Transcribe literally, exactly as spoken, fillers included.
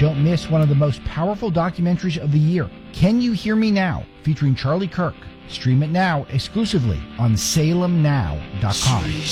don't miss one of the most powerful documentaries of the year, Can You Hear Me Now, featuring Charlie Kirk. Stream it now exclusively on Salem Now dot com.